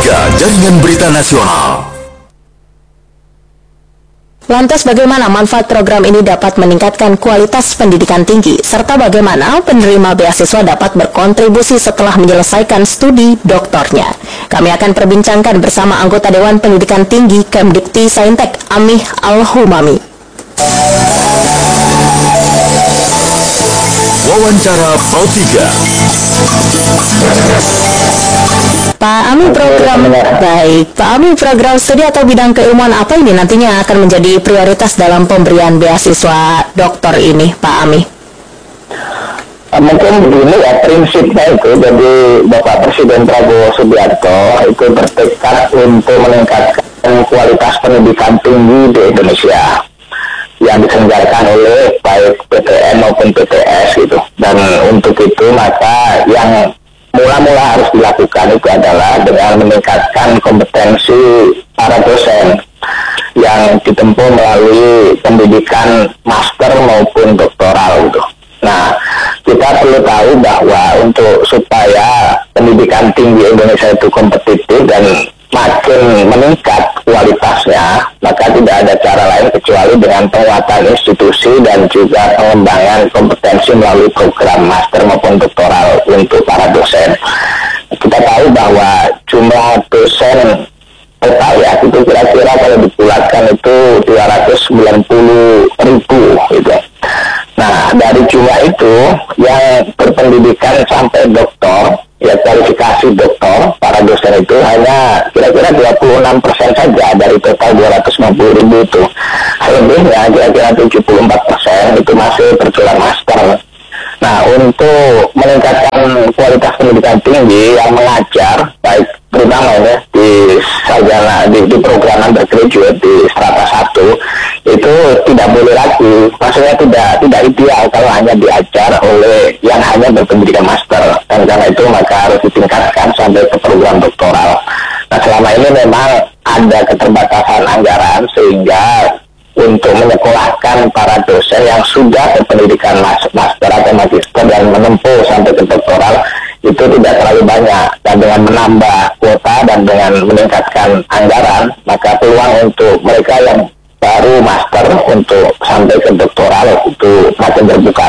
Jaringan Berita Nasional. Lantas bagaimana manfaat program ini dapat meningkatkan kualitas pendidikan tinggi, serta bagaimana penerima beasiswa dapat berkontribusi setelah menyelesaikan studi doktornya? Kami akan perbincangkan bersama anggota Dewan Pendidikan Tinggi Kemdikti Saintek, Amih Al-Humami. Wawancara Pro 3. Pak Ami, program studi atau bidang keilmuan apa ini nantinya akan menjadi prioritas dalam pemberian beasiswa doktor ini, Pak Ami? Mungkin begini ya, prinsipnya itu, jadi Bapak Presiden Prabowo Subianto itu bertekad untuk meningkatkan kualitas pendidikan tinggi di Indonesia yang diselenggarakan oleh baik PTN maupun PTS gitu. Dan untuk itu maka yang mula-mula harus dilakukan itu adalah dengan meningkatkan kompetensi para dosen yang ditempuh melalui pendidikan master maupun doktoral gitu. Nah, kita perlu tahu bahwa untuk supaya pendidikan tinggi Indonesia itu kompetitif dan makin meningkat kualitasnya, maka tidak ada cara lain kecuali dengan penguatan institusi dan juga pengembangan kompetensi melalui program master maupun doktoral untuk para dosen. Kita tahu bahwa jumlah dosen total ya, itu kira-kira kalau dibulatkan itu 290.000 gitu. Nah, dari jumlah itu yang berpendidikan sampai doktor, ya kualifikasi doktor, para dosen itu hanya kira-kira 26% saja dari total 250.000 itu. Selebihnya kira-kira 74% itu masih bergelar master. Nah, untuk meningkatkan kualitas pendidikan tinggi yang mengajar, baik terutama ya di sarjana di program undergraduate di strata 1 itu tidak boleh lagi, maksudnya tidak ideal kalau hanya diajar oleh yang hanya berpendidikan master, dan karena itu maka harus ditingkatkan sampai ke program doktoral. Nah, selama ini memang ada keterbatasan anggaran sehingga untuk menyekolahkan para dosen yang sudah berpendidikan master atau magister dan menempuh sampai ke doktoral itu tidak terlalu banyak, dan dengan menambah kuota dan dengan meningkatkan anggaran maka peluang untuk mereka yang baru master untuk sampai ke doktoral itu makin terbuka.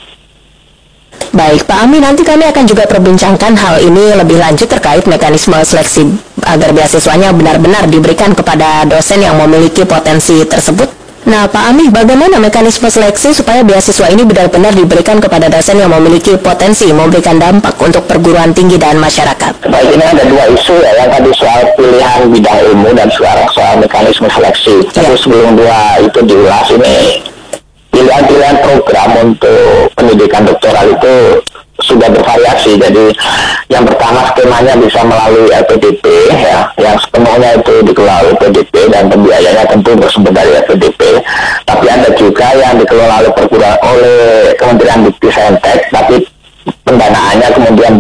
Baik, Pak Ami, nanti kami akan juga perbincangkan hal ini lebih lanjut terkait mekanisme seleksi agar beasiswanya benar-benar diberikan kepada dosen yang memiliki potensi tersebut. Nah, Pak Ami, bagaimana mekanisme seleksi supaya beasiswa ini benar-benar diberikan kepada dosen yang memiliki potensi memberikan dampak untuk perguruan tinggi dan masyarakat? Baik, ini ada dua isu ya, yang tadi soal pilihan bidang ilmu dan sekarang soal mekanisme seleksi. Tapi sebelum dua itu diulas, ini pilihan-pilihan program untuk pendidikan doktoral itu sudah bervariasi. Jadi yang pertama skemanya bisa melalui LPDP ya, yang sepenuhnya itu dikelola oleh LPDP dan pembiayanya tentu bersumber dari LPDP. Tapi ada juga yang dikelola oleh Kementerian Dikti Saintek, tapi pendanaannya kemudian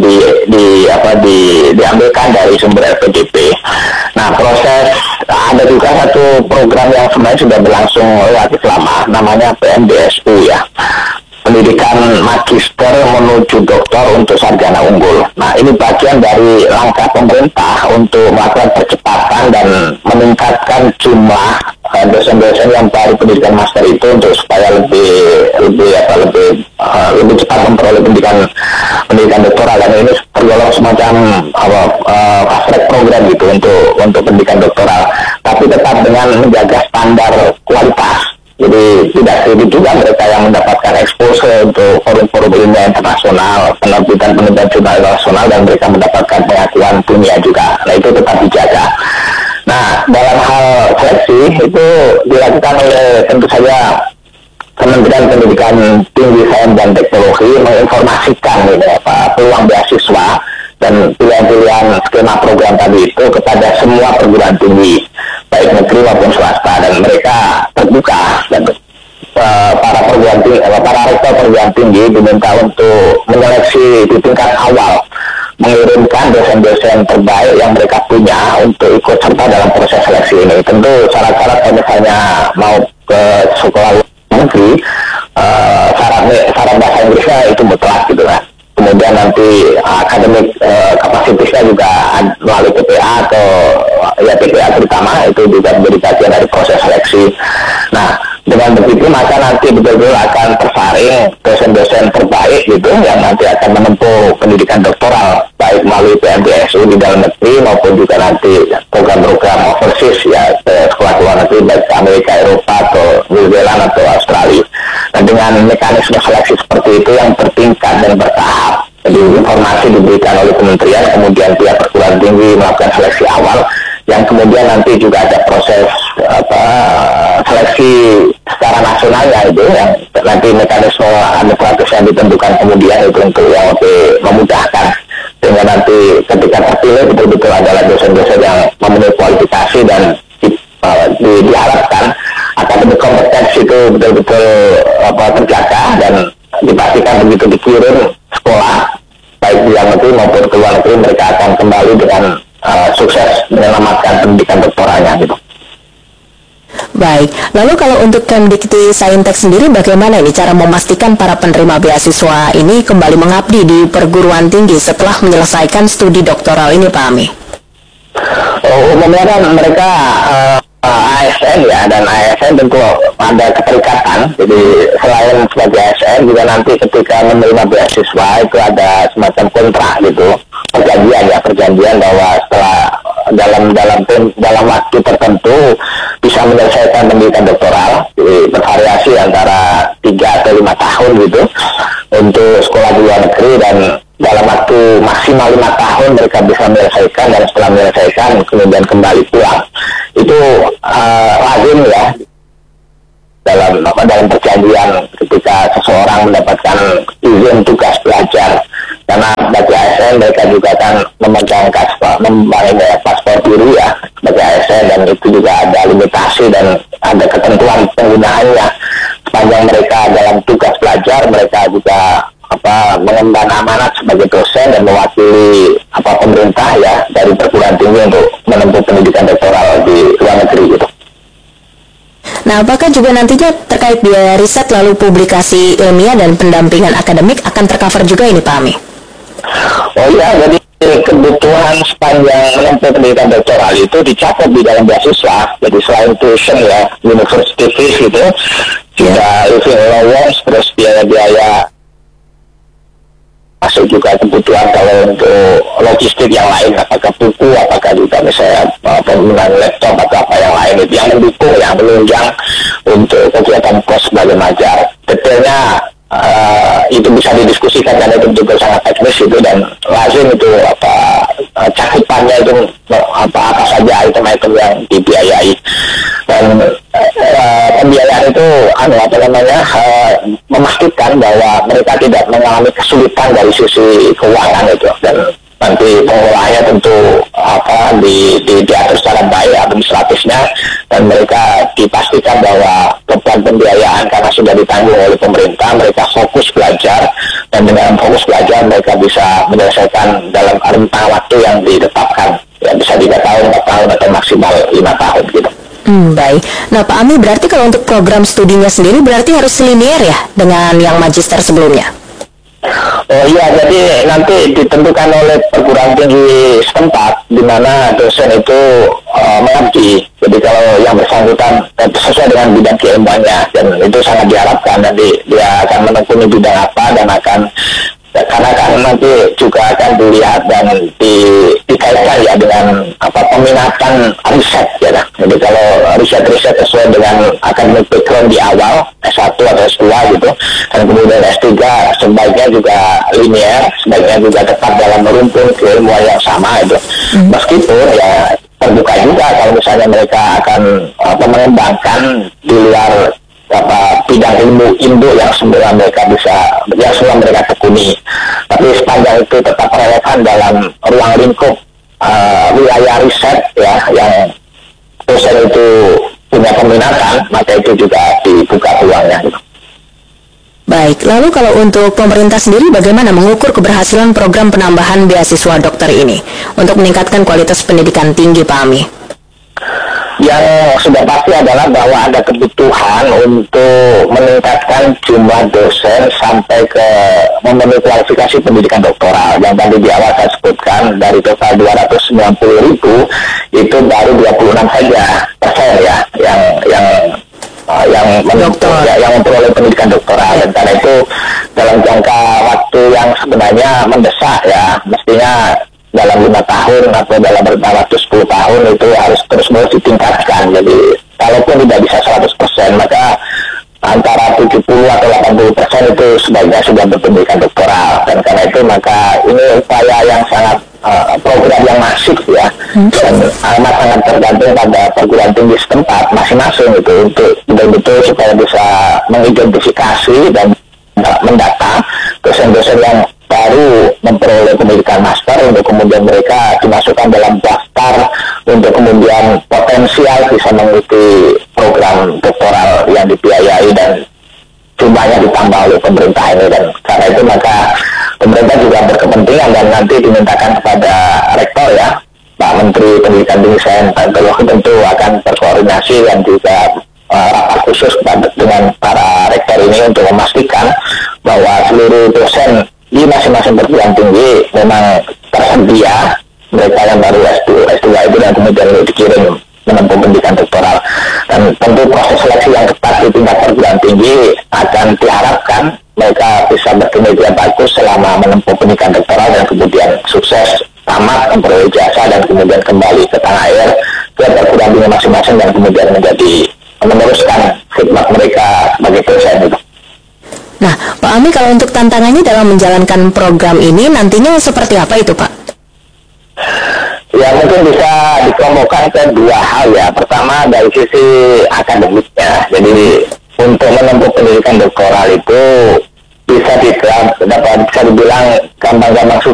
diambilkan dari sumber LPDP. Nah, ada juga satu program yang sebenarnya sudah berlangsung relatif lama, namanya PMDSU ya, pendidikan magister menuju doktor untuk sarjana unggul. Nah, ini bagian dari langkah pemerintah untuk melakukan percepatan dan meningkatkan jumlah dosen-dosen yang baru pendidikan master itu untuk supaya lebih cepat memperoleh pendidikan doktoral, dan ini tergolong semacam fast track program gitu untuk pendidikan doktoral, tapi tetap dengan menjaga standar kualitas. Jadi tidak sedikit juga mereka yang mendapatkan exposure untuk forum-forum ilmiah internasional, penelitian jurnal internasional, dan mereka mendapatkan pengakuan dunia juga. Nah, itu tetap dijaga. Nah, dalam hal seleksi itu dilakukan oleh tentu saja Kementerian Pendidikan Tinggi, Sains dan Teknologi menginformasikan peluang beasiswa dan pilihan-pilihan skema program tadi itu kepada semua perguruan tinggi, baik negeri maupun swasta, dan mereka terbuka, dan para rektor perguruan tinggi diminta untuk menyeleksi di tingkat awal, mengirimkan dosen-dosen terbaik yang mereka punya untuk ikut serta dalam proses seleksi ini. Tentu syarat-syarat kalau misalnya mau ke sekolah negeri, syarat bahasa Inggrisnya itu mutlak gitu kan. Kemudian nanti akademik kapasitasnya juga melalui PPA atau ya TPA terutama itu juga menjadi bagian dari proses seleksi. Nah, dengan begitu maka nanti betul-betul akan tersaring dosen-dosen terbaik gitu yang nanti akan menempuh pendidikan doktoral baik melalui PMDSU di dalam negeri maupun juga nanti program-program overseas ya ke sekolah luar negeri baik ke Amerika, Eropa atau New Zealand atau Australia. Nah, dengan mekanisme seleksi seperti itu yang bertingkat dan bertahap, jadi informasi diberikan oleh kementerian, kemudian pihak perguruan tinggi melakukan seleksi awal, yang kemudian nanti juga ada proses seleksi secara nasionalnya itu yang nanti mekanisme administratif yang ditentukan kemudian itu untuk yang lebih memudahkan, sehingga nanti ketika terpilih betul-betul adalah dosen-dosen yang memenuhi kualifikasi dan diharapkan akademik kompetensi itu betul-betul terjaga dan dipastikan begitu dikirim sekolah baik di dalam negeri maupun ke luar negeri mereka akan kembali dengan sukses menyelamatkan pendidikan doktoralnya gitu. Baik, lalu kalau untuk Kemdikti Saintek sendiri bagaimana ini cara memastikan para penerima beasiswa ini kembali mengabdi di perguruan tinggi setelah menyelesaikan studi doktoral ini, Pak Ami? Umumnya kan mereka ASN ya, dan ASN tentu ada keterikatan. Jadi selain sebagai ASN juga nanti ketika menerima beasiswa itu ada semacam kontrak gitu, perjanjian bahwa setelah dalam waktu tertentu bisa menyelesaikan pendidikan doktoral. Jadi bervariasi antara 3 atau 5 tahun gitu untuk sekolah di luar negeri, dan dalam waktu maksimal 5 tahun mereka bisa menyelesaikan, dan setelah menyelesaikan kemudian kembali pulang. Itu lazim ya dalam perjanjian ketika seseorang mendapatkan izin tugas belajar, karena bagi ASN mereka juga kan memegang paspor biru ya sebagai ASN, dan itu juga ada limitasi dan ada ketentuan penggunaannya. Sepanjang mereka dalam tugas belajar, mereka juga mengemban amanat sebagai dosen dan mewakili pemerintah ya dari perguruan tinggi untuk menempuh pendidikan doktoral di luar negeri gitu. Nah, apakah juga nantinya terkait biaya riset lalu publikasi ilmiah dan pendampingan akademik akan tercover juga ini, Pak Ami? Oh iya, jadi kebutuhan sepanjang menempuh pendidikan doktoral itu dicakup di dalam beasiswa. Jadi selain tuition ya, university fees gitu, juga living allowance, terus biaya-biaya masuk juga kebutuhan kalau untuk logistik yang lain, apakah buku, apakah juga misalnya penggunaan laptop atau apa yang lain itu yang mendukung, yang menunjang untuk kegiatan kos sebagai majar. Detailnya itu bisa didiskusikan karena itu juga sangat teknis itu, dan lazim itu cakupannya itu apa saja item-item yang dibiayai, dan pembiayaan itu memastikan bahwa mereka tidak mengalami kesulitan dari sisi keuangan itu, dan nanti pengelolaannya tentu diatur secara baik administratifnya, dan mereka dipastikan bahwa beban pembiayaan karena sudah ditanggung oleh pemerintah, mereka fokus belajar, dan dengan fokus belajar mereka bisa menyelesaikan dalam rentang waktu yang ditetapkan, ya bisa 3 tahun, 4 tahun atau maksimal 5 tahun gitu. Baik. Nah, Pak Ami, berarti kalau untuk program studinya sendiri berarti harus linear ya dengan yang magister sebelumnya? Oh iya, jadi nanti ditentukan oleh perguruan tinggi setempat di mana dosen itu mengabdi. Jadi kalau yang bersangkutan sesuai dengan bidang keilmuannya, dan itu sangat diharapkan nanti dia akan menekuni bidang apa, dan akan karena kan nanti juga akan dilihat dan dikaitkan ya dengan peminatan riset ya. Jadi kalau riset sesuai dengan akademik background di awal S1 atau S2 gitu, dan kemudian S3 sebaiknya juga linear, sebaiknya juga tetap dalam merumpun keilmuan yang sama itu. Meskipun ya terbuka juga kalau misalnya mereka akan mengembangkan di luar bidang ilmu induk yang semula mereka tekuni, tapi sepanjang itu tetap relevan dalam ruang lingkup wilayah riset ya yang dosen itu punya peminatan, maka itu juga dibuka peluangnya. Baik, lalu kalau untuk pemerintah sendiri bagaimana mengukur keberhasilan program penambahan beasiswa dokter ini untuk meningkatkan kualitas pendidikan tinggi, Pak Ami? Yang sudah pasti adalah bahwa ada kebutuhan untuk meningkatkan jumlah dosen sampai ke memenuhi kualifikasi pendidikan doktoral. Yang tadi di awal saya sebutkan, dari total 290.000 itu baru 26 saja persen ya yang memperoleh pendidikan doktoral. Dan karena itu dalam jangka waktu yang sebenarnya mendesak ya, mestinya dalam 5 tahun atau dalam waktu 10 tahun itu harus terus-menerus ditingkatkan. Jadi kalaupun tidak bisa 100%, maka antara 70 atau 80% itu sebaiknya sudah berpendidikan doktoral. Dan karena itu maka ini upaya yang sangat program yang masif ya, dan amat sangat tergantung pada perguruan tinggi setempat masing-masing itu untuk betul-betul supaya bisa mengidentifikasi dan mendata dosen-dosen yang baru memperoleh pendidikan master, untuk kemudian mereka dimasukkan dalam daftar untuk kemudian potensial bisa mengikuti program doktoral yang dibiayai dan jumlahnya ditambah oleh pemerintah ini. Dan karena itu maka pemerintah juga berkepentingan dan nanti dimintakan kepada rektor ya, Pak Menteri Pendidikan Tinggi Sains dan Teknologi tentu akan berkoordinasi dan juga rapat khusus dengan para rektor ini untuk memastikan bahwa seluruh dosen di masing-masing perguruan tinggi memang tersedia mereka yang baru S2 itu dan kemudian dikirim menempuh pendidikan doktoral. Dan tentu proses seleksi yang ketat di tingkat perguruan tinggi akan diharapkan mereka bisa berkinerja bagus selama menempuh pendidikan doktoral dan kemudian sukses tamat memperoleh ijazah dan kemudian kembali ke tanah air ke perguruan tinggi masing-masing dan kemudian meneruskan khidmat mereka sebagai dosen itu. Nah, Pak Ami, kalau untuk tantangannya dalam menjalankan program ini nantinya seperti apa itu, Pak? Ya, mungkin bisa dikelompokkan ke dua hal ya. Pertama dari sisi akademiknya. Jadi untuk menempuh pendidikan doktoral itu bisa dibilang gampang-gampang